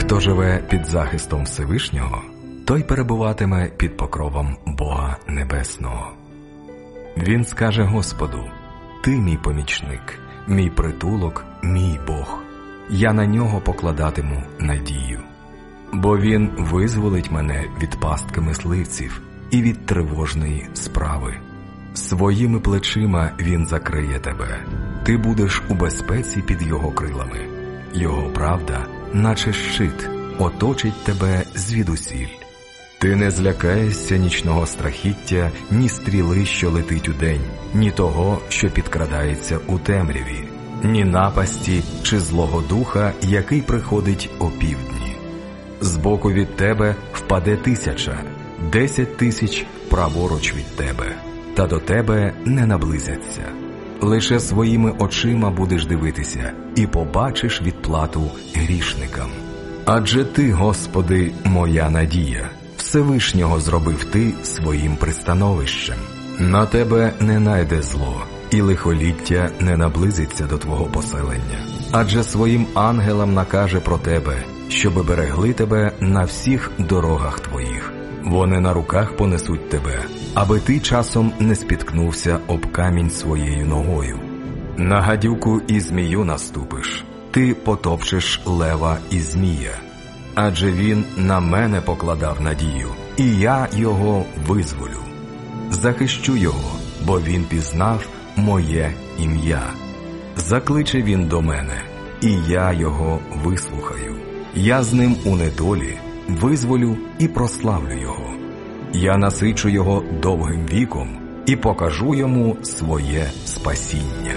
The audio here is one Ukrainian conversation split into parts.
Хто живе під захистом Всевишнього, той перебуватиме під покровом Бога Небесного. Він скаже Господу: «Ти мій помічник, мій притулок, мій Бог. Я на нього покладатиму надію. Бо він визволить мене від пастки мисливців і від тривожної справи. Своїми плечима він закриє тебе. Ти будеш у безпеці під його крилами. Його правда, наче щит, оточить тебе звідусіль. Ти не злякаєшся нічного страхіття, ні стріли, що летить удень, ні того, що підкрадається у темряві, ні напасті чи злого духа, який приходить опівдні. Збоку від тебе впаде 1000, 10 000 праворуч від тебе, та до тебе не наблизяться. Лише своїми очима будеш дивитися і побачиш відплату грішникам. Адже ти, Господи, моя надія, Всевишнього зробив ти своїм пристановищем. На тебе не найде зло, і лихоліття не наблизиться до твого поселення. Адже своїм ангелам накаже про тебе, щоби берегли тебе на всіх дорогах твоїх. Вони на руках понесуть тебе, аби ти часом не спіткнувся об камінь своєю ногою. На гадюку і змію наступиш, ти потопчеш лева і змія. Адже він на мене покладав надію, і я його визволю. Захищу його, бо він пізнав моє ім'я. Закличе він до мене, і я його вислухаю. Я з ним у недолі визволю і прославлю його. Я насичу його довгим віком і покажу йому своє спасіння.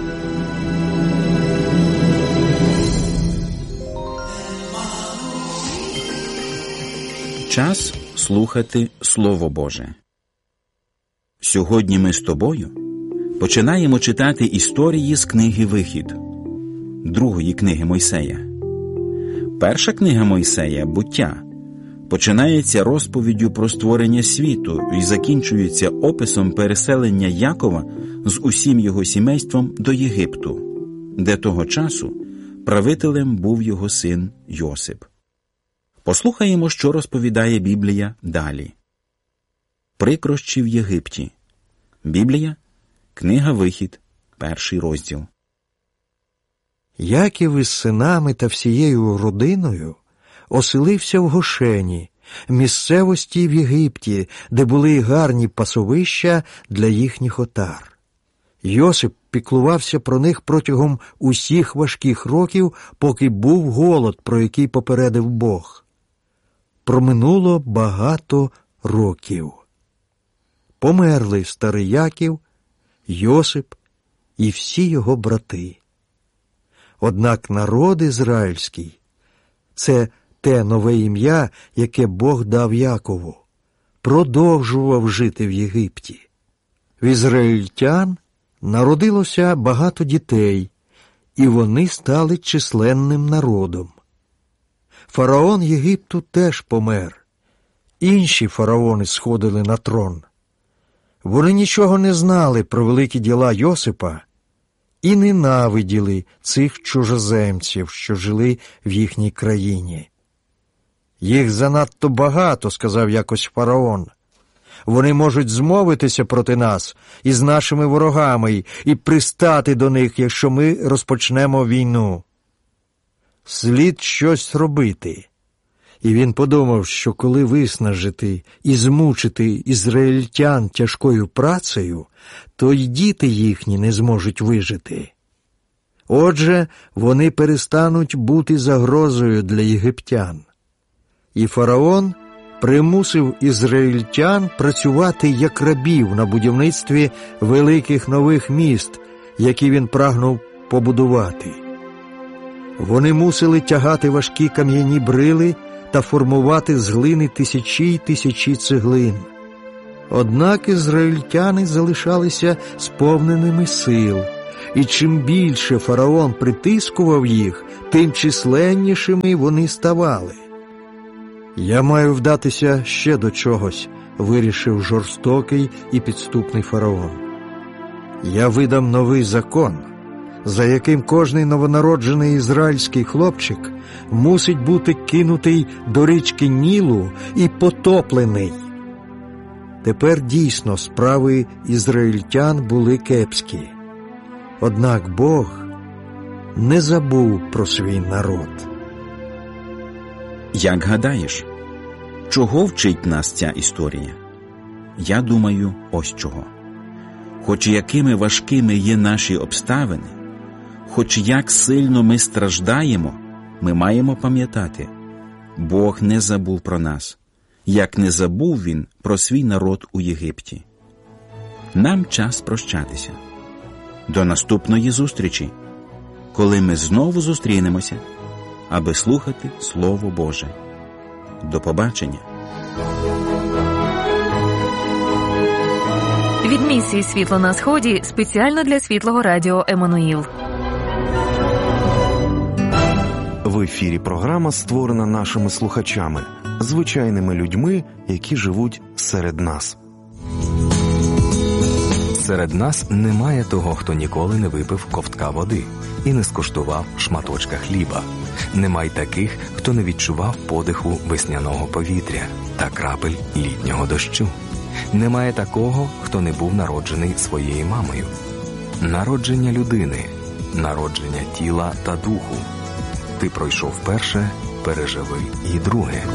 Час слухати Слово Боже. Сьогодні ми з тобою починаємо читати історії з книги «Вихід», другої книги Мойсея. Перша книга Мойсея «Буття» починається розповіддю про створення світу і закінчується описом переселення Якова з усім його сімейством до Єгипту, де того часу правителем був його син Йосип. Послухаємо, що розповідає Біблія далі. Прикрощі в Єгипті. Біблія, книга «Вихід», 1 розділ. Яків із синами та всією родиною оселився в Гошені, місцевості в Єгипті, де були гарні пасовища для їхніх отар. Йосип піклувався про них протягом усіх важких років, поки був голод, про який попередив Бог. Проминуло багато років. Померли старий Яків, Йосип і всі його брати. Однак народ ізраїльський – це те нове ім'я, яке Бог дав Якову, продовжував жити в Єгипті. В ізраїльтян народилося багато дітей, і вони стали численним народом. Фараон Єгипту теж помер. Інші фараони сходили на трон. Вони нічого не знали про великі діла Йосипа і ненавиділи цих чужоземців, що жили в їхній країні. «Їх занадто багато», – сказав якось фараон. «Вони можуть змовитися проти нас із нашими ворогами і пристати до них, якщо ми розпочнемо війну. Слід щось робити». І він подумав, що коли виснажити і змучити ізраїльтян тяжкою працею, то й діти їхні не зможуть вижити. Отже, вони перестануть бути загрозою для єгиптян. І фараон примусив ізраїльтян працювати як рабів на будівництві великих нових міст, які він прагнув побудувати. Вони мусили тягати важкі кам'яні брили та формувати з глини тисячі й тисячі цеглин. Однак ізраїльтяни залишалися сповненими сил, і чим більше фараон притискував їх, тим численнішими вони ставали. «Я маю вдатися ще до чогось», – вирішив жорстокий і підступний фараон. «Я видам новий закон, за яким кожний новонароджений ізраїльський хлопчик мусить бути кинутий до річки Нілу і потоплений. Тепер дійсно справи ізраїльтян були кепські. Однак Бог не забув про свій народ. Як гадаєш, чого вчить нас ця історія? Я думаю, ось чого. Хоч якими важкими є наші обставини, хоч як сильно ми страждаємо, ми маємо пам'ятати, Бог не забув про нас, як не забув Він про свій народ у Єгипті. Нам час прощатися. До наступної зустрічі, коли ми знову зустрінемося, аби слухати Слово Боже. До побачення. Від місії «Світло на Сході» спеціально для Світлого Радіо «Еммануїл». В ефірі програма створена нашими слухачами, звичайними людьми, які живуть серед нас. Серед нас немає того, хто ніколи не випив ковтка води і не скуштував шматочка хліба. Немає таких, хто не відчував подиху весняного повітря та крапель літнього дощу. Немає такого, хто не був народжений своєю мамою. Народження людини, народження тіла та духу. Ти пройшов перше, переживи і друге.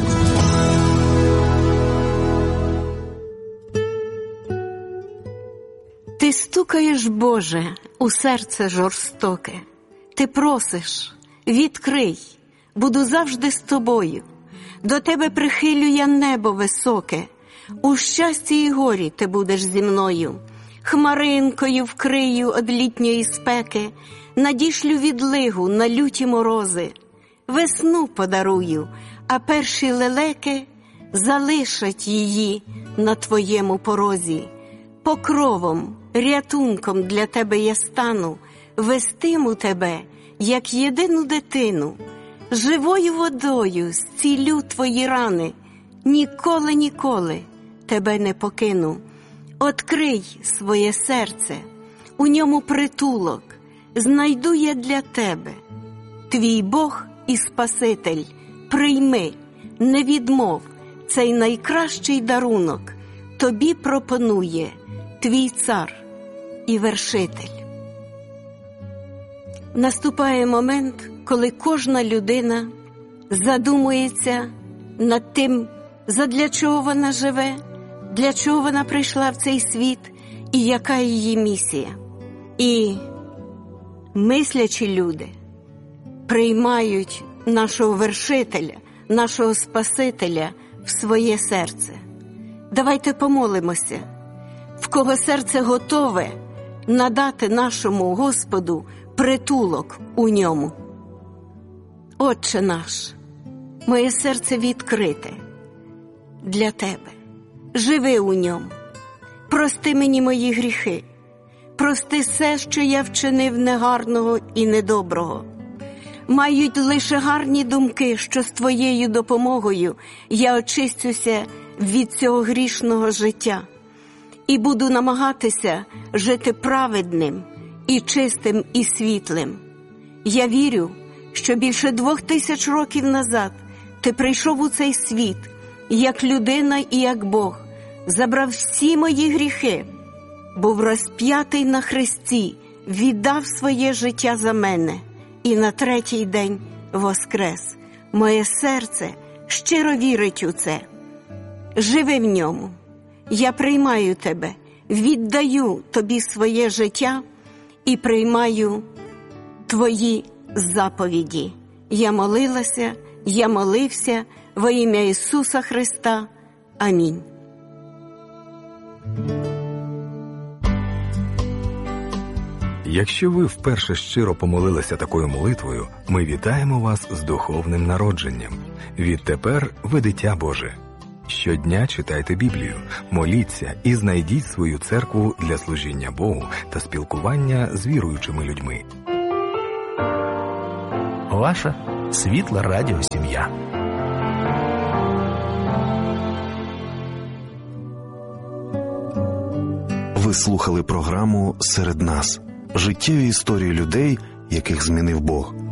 Ти стукаєш, Боже, у серце жорстоке. Ти просиш, відкрий, буду завжди з тобою. До тебе прихилю я небо високе. У щасті і горі ти будеш зі мною. Хмаринкою вкрию од літньої спеки, надішлю відлигу на люті морози. Весну подарую, а перші лелеки залишать її на твоєму порозі. Покровом, рятунком для тебе я стану, вестиму тебе, як єдину дитину. Живою водою зцілю твої рани, ніколи, ніколи тебе не покину. Открий своє серце, у ньому притулок, знайду я для тебе. Твій Бог і Спаситель, прийми, не відмов, цей найкращий дарунок тобі пропонує твій цар і вершитель. Наступає момент, коли кожна людина задумується над тим, задля чого вона живе, для чого вона прийшла в цей світ і яка її місія. І мислячі люди приймають нашого вершителя, нашого Спасителя в своє серце. Давайте помолимося, в кого серце готове надати нашому Господу притулок у ньому. Отче наш, моє серце відкрите для тебе. Живи у ньому. Прости мені мої гріхи. Прости все, що я вчинив негарного і недоброго. Мають лише гарні думки, що з твоєю допомогою я очистюся від цього грішного життя і буду намагатися жити праведним і чистим і світлим. Я вірю, що більше 2000 років назад ти прийшов у цей світ як людина і як Бог, забрав всі мої гріхи, був розп'ятий на хресті, віддав своє життя за мене і на третій день воскрес. Моє серце щиро вірить у це. Живи в ньому. Я приймаю тебе, віддаю тобі своє життя і приймаю твої заповіді. Я молилася, я молився во ім'я Ісуса Христа. Амінь. Якщо ви вперше щиро помолилися такою молитвою, ми вітаємо вас з духовним народженням. Відтепер ви дитя Боже. Щодня читайте Біблію, моліться і знайдіть свою церкву для служіння Богу та спілкування з віруючими людьми. Ваша Світла Радіосім'я. Ви слухали програму «Серед нас». життєві історії людей, яких змінив Бог.